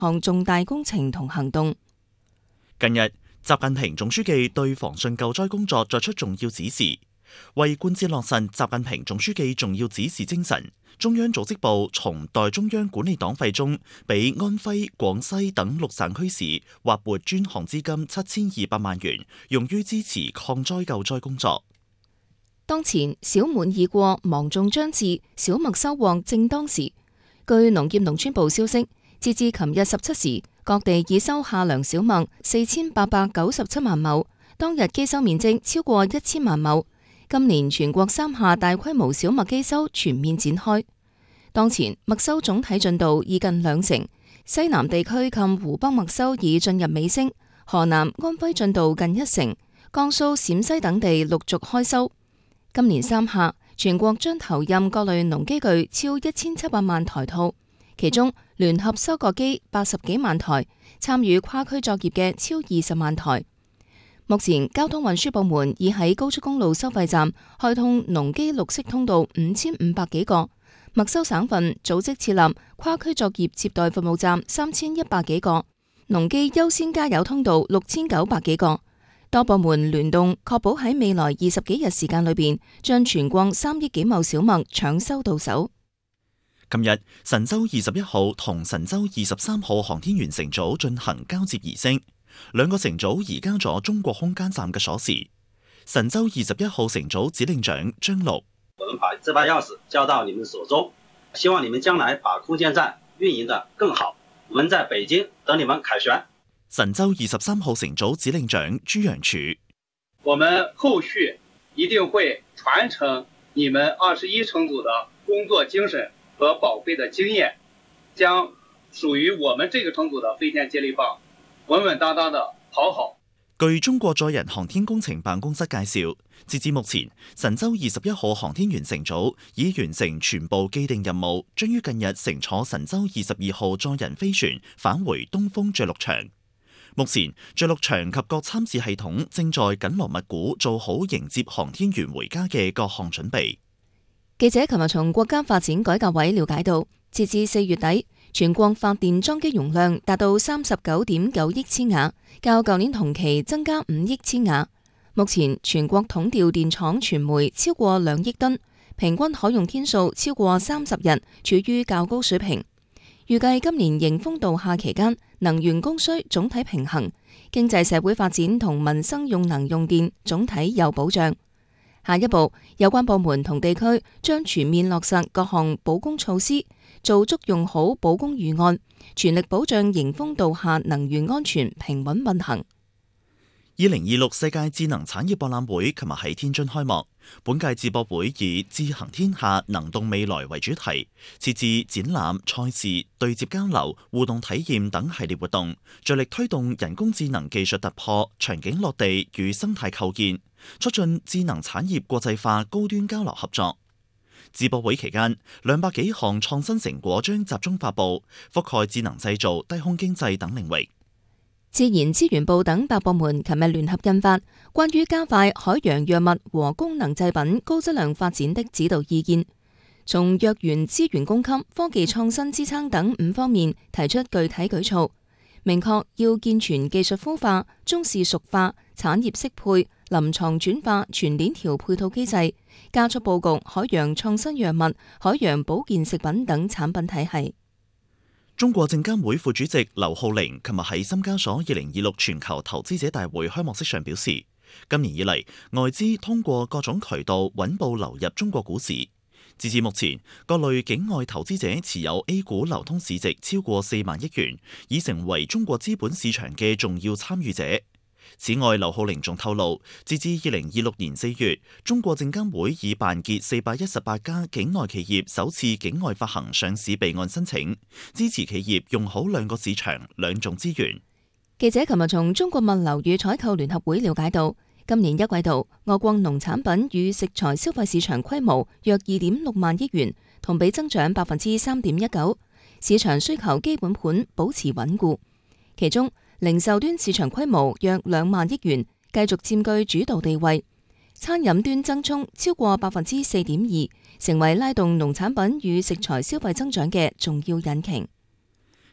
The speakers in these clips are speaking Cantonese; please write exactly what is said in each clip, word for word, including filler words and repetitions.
項重大工程同行動。 近日，習近平總書記對防汛救災工作作出重要指示，為貫徹落實習近平總書記重要指示精神，中央組織部從代中央管理黨費中，俾安徽、廣西等六省區市劃撥專項資金七千二百萬元，用於支持抗災救災工作。 當前小滿已過，芒種將至，小麥收穫正當時。據農業農村部消息，截至琴日十七時，各地已收夏糧小麥四千八百九十七萬畝，當日機收面積超過一千萬畝。今年全國三夏大規模小麥機收全面展開。當前麥收總體進度已近兩成，西南地區及湖北麥收已進入尾聲，河南、安徽進度近一成，江蘇、陝西等地陸續開收。今年三夏，全國將投入各類農機具超一千七百萬台套，其中聯合收割機八十幾萬台，參與跨區作業嘅超二十萬台。目前交通運輸部門已喺高速公路收費站開通農機綠色通道五千五百幾個，麥收省份組織設立跨區作業接待服務站三千一百幾個，農機優先加油通道六千九百幾個。多部門聯動，確保喺未來二十幾日時間裏邊，將全國三億幾畝小麥搶收到手。 今日，神舟二十一號同神舟二十三號航天員乘組進行交接儀式，兩個乘組移交咗中國空間站嘅鎖匙。神舟二十一號乘組指令長張陸： 我們把這把鑰匙交到你們手中，希望你們將來把空間站運營得更好。我們在北京等你們凱旋。 神舟二十三號乘組指令長朱楊柱： 我們後續一定會傳承你們二十一乘組的工作精神和寶貴的經驗，將屬於我們這個乘組的飛天接力棒穩穩當當的跑好。 據中國載人航天工程辦公室介紹，截至目前，神舟二十一號航天員乘組已完成全部既定任務，將於近日乘坐神舟二十二號載人飛船返回東風着陸場。目前着陸場及各參試系統正在緊鑼密鼓做好迎接航天員回家嘅各項準備。 記者琴日從國家發展改革委了解到，截至四月底，全國發電裝機容量達到三十九點九億千瓦，較舊年同期增加五億千瓦。目前全國統調電廠存煤超過兩億噸，平均可用天數超過三十日，處於較高水平。預計今年迎風度夏期間，能源供需總體平衡，經濟社會發展同民生用能用電總體有保障。下一步，有關部門同地區將全面落實各項保供措施，做足用好保供預案，全力保障迎風度夏能源安全平穩運行。 二零二六世界智能產業博覽會琴日喺天津開幕。本屆智博會以智行天下、能動未來為主題，設置展覽、賽事、對接交流、互動體驗等系列活動，着力推動人工智能技術突破、場景落地與生態構建，促進智能產業國際化高端交流合作。智博會期間，兩百幾項創新成果將集中發佈，覆蓋智能製造、低空經濟等領域。 自然資源部等八部門琴日聯合印發關於加快海洋藥物和功能製品高質量發展的指導意見，從藥源資源供給、科技創新支撐等五方面提出具體舉措，明確要健全技術孵化、中試熟化、產業適配、臨床轉化全鏈條配套機制，加速佈局海洋創新藥物、海洋保健食品等產品體系。 中國證監會副主席劉浩寧琴日喺深交所二零二六全球投資者大會開幕式上表示，今年以嚟外資通過各種渠道穩步流入中國股市，截至目前，各類境外投資者持有 A 股流通市值超過四萬億元，已成為中國資本市場嘅重要參與者。此外，劉浩寧仲透露，截至二零二六年四月，中國證監會已辦結四百一十八家境內企業首次境外發行上市備案申請，支持企業用好兩個市場、兩種資源。 記者琴日從中國物流與採購聯合會了解到，今年一季度，我國農產品與食材消費市場規模約二點六萬億元，同比增長百分之三點一九，市場需求基本盤保持穩固，其中，零售端市場規模約兩萬億元，繼續佔據主導地位。餐飲端增速超過百分之四點二，成為拉動農產品與食材消費增長嘅重要引擎。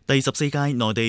第十四屆內地